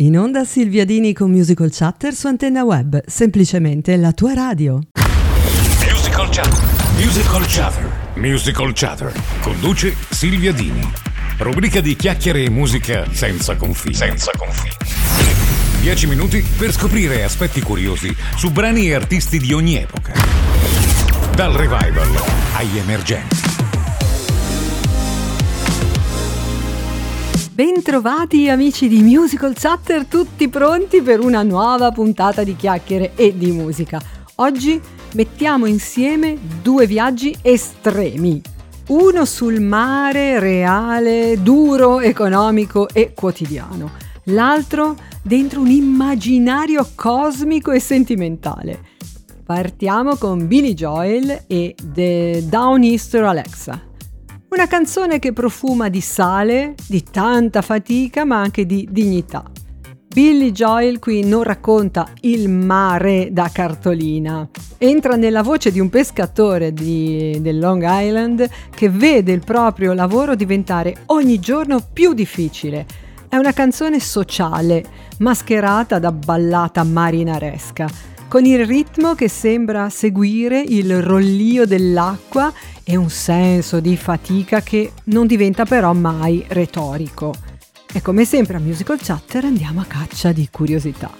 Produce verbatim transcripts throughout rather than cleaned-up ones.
In onda Silvia Dini con Musical Chatter su Antenna Web, semplicemente la tua radio. Musical Chatter, Musical Chatter, Musical Chatter. Conduce Silvia Dini. Rubrica di chiacchiere e musica senza confini. Senza confini. Dieci minuti per scoprire aspetti curiosi su brani e artisti di ogni epoca. Dal revival agli emergenti. Bentrovati amici di Musical Chatter, tutti pronti per una nuova puntata di chiacchiere e di musica. Oggi mettiamo insieme due viaggi estremi. Uno sul mare reale, duro, economico e quotidiano. L'altro dentro un immaginario cosmico e sentimentale. Partiamo con Billy Joel e The Downeaster Alexa. Una canzone che profuma di sale, di tanta fatica, ma anche di dignità. Billy Joel qui non racconta il mare da cartolina. Entra nella voce di un pescatore di, del Long Island che vede il proprio lavoro diventare ogni giorno più difficile. È una canzone sociale, mascherata da ballata marinaresca, con il ritmo che sembra seguire il rollio dell'acqua e un senso di fatica che non diventa però mai retorico. E come sempre a Musical Chatter andiamo a caccia di curiosità.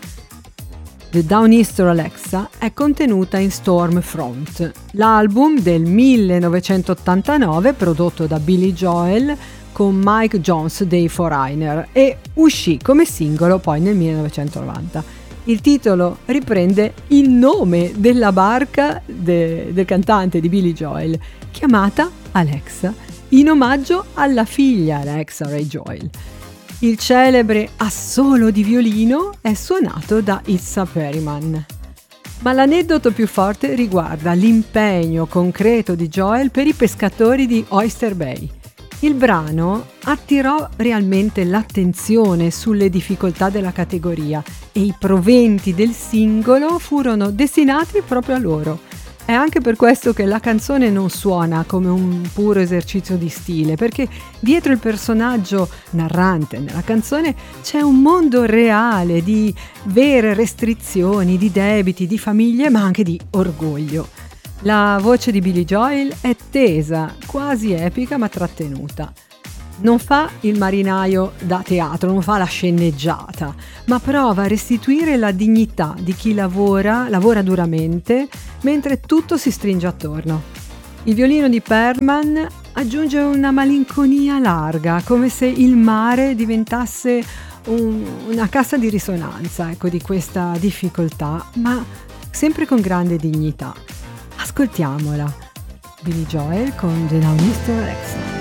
The Downeaster Alexa è contenuta in Stormfront, l'album del millenovecentottantanove prodotto da Billy Joel con Mike Jones dei Foreigner e uscì come singolo poi nel millenovecentonovanta. Il titolo riprende il nome della barca de, del cantante di Billy Joel, chiamata Alexa, in omaggio alla figlia Alexa Ray Joel. Il celebre assolo di violino è suonato da Issa Perryman. Ma l'aneddoto più forte riguarda l'impegno concreto di Joel per i pescatori di Oyster Bay. Il brano attirò realmente l'attenzione sulle difficoltà della categoria e i proventi del singolo furono destinati proprio a loro. È anche per questo che la canzone non suona come un puro esercizio di stile, perché dietro il personaggio narrante nella canzone c'è un mondo reale di vere restrizioni, di debiti, di famiglie, ma anche di orgoglio. La voce di Billy Joel è tesa, quasi epica ma trattenuta. Non fa il marinaio da teatro, non fa la sceneggiata, ma prova a restituire la dignità di chi lavora, lavora duramente, mentre tutto si stringe attorno. Il violino di Perman aggiunge una malinconia larga, come se il mare diventasse un, una cassa di risonanza, ecco, di questa difficoltà, ma sempre con grande dignità. Ascoltiamola. Billy Joel con The Downeaster Alexa.